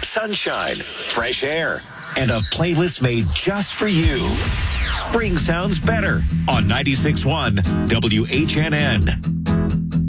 sunshine, fresh air, and a playlist made just for you. Spring sounds better on 96.1 WHNN.